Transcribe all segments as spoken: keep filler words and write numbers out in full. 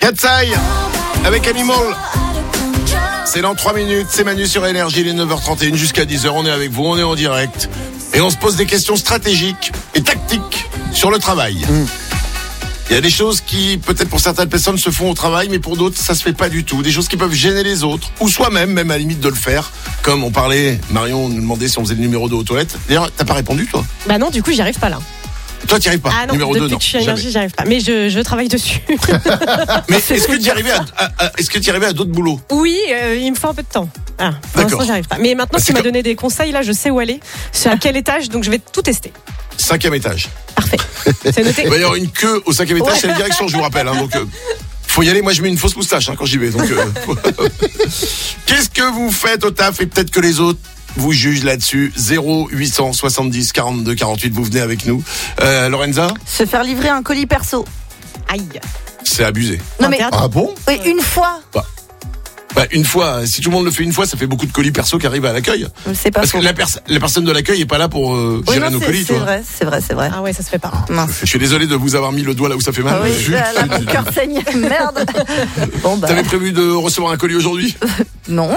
Katsai avec Animal. C'est dans trois minutes, c'est Manu sur Énergie, il est neuf heures trente et une jusqu'à dix heures, on est avec vous, on est en direct. Et on se pose des questions stratégiques et tactiques sur le travail. Mm. Il y a des choses qui, peut-être pour certaines personnes, se font au travail, mais pour d'autres, ça se fait pas du tout. Des choses qui peuvent gêner les autres, ou soi-même, même à la limite de le faire. Comme on parlait, Marion nous demandait si on faisait le numéro deux aux toilettes. D'ailleurs, t'as pas répondu, toi? Bah non, du coup, j'y arrive pas là. Toi, t'y arrives pas. Ah non, numéro deux, non. Depuis que je suis énergie, j'y arrive pas. Mais je, je travaille dessus. Mais est-ce que tu arrives à, à, à, est-ce que tu arrives à d'autres boulots? Oui, euh, il me faut un peu de temps. Ah, pour D'accord. l'instant, j'y arrive pas. Mais maintenant, Bah, tu m'as comme... donné des conseils, là, je sais où aller. C'est à quel étage, donc je vais tout tester. Cinquième étage. Parfait. C'est noté. Il va y avoir une queue au cinquième étage, ouais. C'est la direction, je vous rappelle. Hein, donc, euh, faut y aller. Moi, je mets une fausse moustache hein, quand j'y vais. Donc, euh, qu'est-ce que vous faites au taf et peut-être que les autres vous jugent là-dessus? Zéro huit cent soixante-dix quarante-deux quarante-huit. Vous venez avec nous. Euh, Lorenza? Se faire livrer un colis perso. Aïe. C'est abusé. Non mais ah bon? Oui, une fois. Bah. Bah, une fois, si tout le monde le fait une fois, ça fait beaucoup de colis perso qui arrivent à l'accueil. C'est pas Parce faux. que la, pers- la personne de l'accueil est pas là pour euh, oui, gérer non, nos c'est, colis. C'est toi. vrai, c'est vrai, c'est vrai. Ah ouais, ça se fait pas. Mince. Je suis désolé de vous avoir mis le doigt là où ça fait mal. Ah oui, Je- là, là, mon cœur saigne. Merde. Bon bah. T'avais prévu de recevoir un colis aujourd'hui? Non.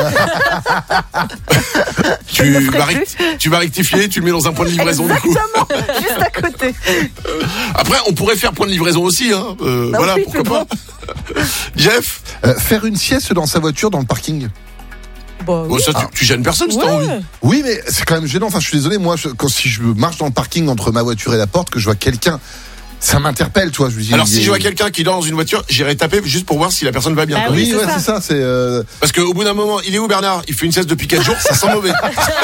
tu, vas rect- tu vas rectifier, tu le mets dans un point de livraison. Exactement, du coup. juste à côté. Après, on pourrait faire point de livraison aussi. Hein. Euh, bah voilà, oui, pourquoi pas. Jeff, euh, faire une sieste dans sa voiture dans le parking. Bon, oui. bon, ça, tu, tu gênes personne si Ouais. t'as envie. Oui, mais c'est quand même gênant. Enfin, je suis désolé. Moi, je, quand si je marche dans le parking entre ma voiture et la porte, que je vois quelqu'un, ça m'interpelle, tu vois. Je me dis, Alors, si il- je vois quelqu'un qui dort dans une voiture, j'irai taper juste pour voir si la personne va bien. Ah quoi. oui, Oui, c'est ouais, ça. c'est ça. C'est. Euh... Parce qu'au bout d'un moment, il est où Bernard? Il fait une sieste depuis quatre jours, ça sent mauvais.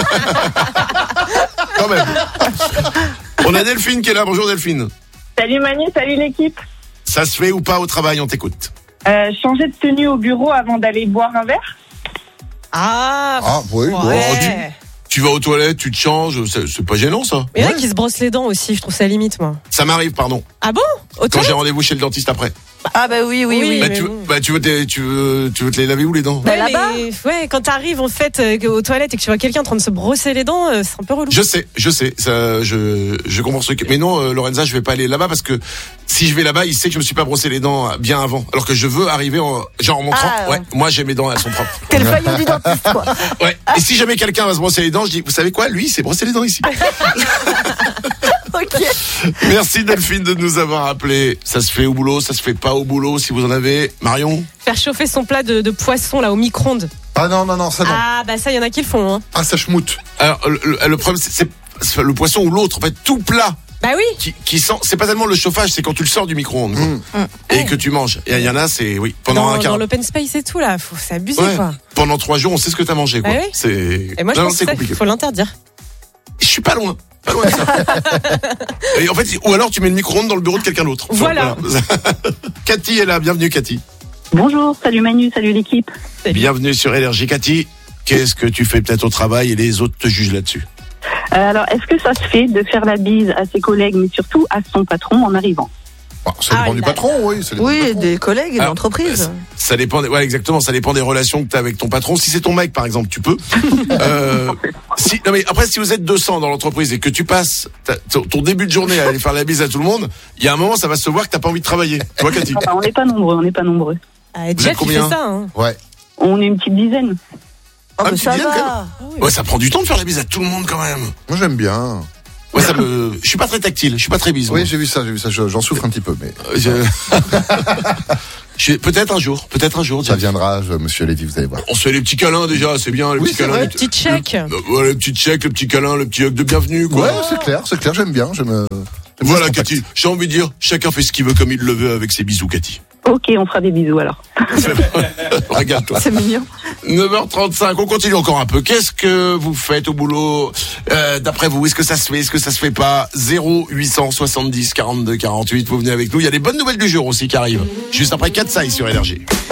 Quand même. On a Delphine qui est là. Bonjour Delphine. Salut Manu, salut l'équipe. Ça se fait ou pas au travail? On t'écoute. Euh, changer de tenue au bureau avant d'aller boire un verre? Ah, Ah, oui. ouais. bon, tu- Tu vas aux toilettes, tu te changes, c'est, c'est pas gênant ça. Mais il y en a Ouais. qui se brossent les dents aussi, je trouve ça limite, moi. Ça m'arrive, pardon. Ah bon? Au Quand toilette? j'ai rendez-vous chez le dentiste après. Ah bah oui, oui, Oui, oui. Bah, mais tu, bon. bah tu, veux tes- tu, veux, tu veux te les laver où les dents? Bah, Ouais, là-bas. mais, ouais, quand t'arrives en fait euh, aux toilettes et que tu vois quelqu'un en train de se brosser les dents, euh, c'est un peu relou. Je sais, je sais, ça, je, je comprends ce que. Mais non, euh, Lorenza, je vais pas aller là-bas parce que si je vais là-bas, il sait que je me suis pas brossé les dents bien avant. Alors que je veux arriver en, genre en montrant, Ah, ouais, ouais. moi j'ai mes dents, elles sont propres. Quel faillot du dentiste, quoi. Ouais. Et si jamais quelqu'un va se brosser les dents, je dis, vous savez quoi, lui, il s'est brossé les dents ici. Ok. Merci Delphine de nous avoir appelé. Ça se fait au boulot, ça se fait pas au boulot. Si vous en avez, Marion. Faire chauffer son plat de, de poisson là au micro-ondes. Ah non, non, non, ça non. Ah, Ah bah ça, il y en a qui le font. Hein. ça schmoute. Alors le, le- le problème, c'est, c'est, c'est le poisson ou l'autre. En fait, tout plat. Bah oui. Qui, qui sent, c'est pas tellement le chauffage, c'est quand tu le sors du micro-ondes quoi. Mmh. et Ouais. que tu manges. Et il y en a, c'est oui pendant Dans, un quart. dans l'open space et tout là, faut, c'est abusé Ouais. quoi. Pendant trois jours, on sait ce que t'as mangé quoi. Ah oui. C'est. Et moi je non, pense c'est que ça, compliqué. faut l'interdire. Je suis pas loin. Pas loin de ça. Et en fait, ou alors tu mets le micro-ondes dans le bureau de quelqu'un d'autre. Enfin, Voilà. Cathy est là. Bienvenue Cathy. Bonjour, salut Manu, salut l'équipe. Bienvenue sur Énergie. Cathy, qu'est-ce que tu fais peut-être au travail et les autres te jugent là-dessus? Euh, alors, est-ce que ça se fait de faire la bise à ses collègues, mais surtout à son patron en arrivant? Bon, ça dépend Ah du là patron, oui. Ça dépend du Oui, patron. des collègues et Alors, d'entreprises. Ça dépend, des, ouais, exactement. Ça dépend des relations que tu as avec ton patron. Si c'est ton mec, par exemple, tu peux. Euh, si, non mais après, si vous êtes deux cents dans l'entreprise et que tu passes ta- ton, ton début de journée à aller faire la bise à tout le monde, il y a un moment, ça va se voir que t'as pas envie de travailler. Tu vois, Cathy? Enfin, on n'est pas nombreux, on n'est pas nombreux. Ah, êtes Jeff, il combien fait ça. Hein. Ouais. On est une petite dizaine. Oh, un bah, petit ça bien, quand va. Ouais, ça prend du temps de faire la bise à tout le monde quand même. Moi, j'aime bien. Ouais, ça me. Je suis pas très tactile. Je suis pas très bise. Oui, moi. j'ai vu ça, j'ai vu ça. Je- J'en souffre un petit peu, mais Euh, je- je- Peut-être un jour. Peut-être un jour. ça Jeff. viendra, je- monsieur Lévy, vous allez voir. On se fait les petits câlins déjà, c'est bien les Oui, petits c'est câlins. vrai. les- Petit check. Euh, voilà, le petit check, le petit câlin, le petit hug de bienvenue, quoi. Ouais, c'est clair, c'est clair, j'aime bien. J'aime, euh, j'aime bien Voilà, ce contact. Cathy. J'ai envie de dire, chacun fait ce qu'il veut comme il le veut avec ses bisous, Cathy. Ok, on fera des bisous alors. Regarde-toi. C'est mignon. neuf heures trente-cinq, on continue encore un peu. Qu'est-ce que vous faites au boulot euh, d'après vous? Est-ce que ça se fait? Est-ce que ça se fait pas? Zéro huit cent soixante-dix quarante-deux quarante-huit, vous venez avec nous. Il y a des bonnes nouvelles du jour aussi qui arrivent. Juste après Katsai sur Énergie.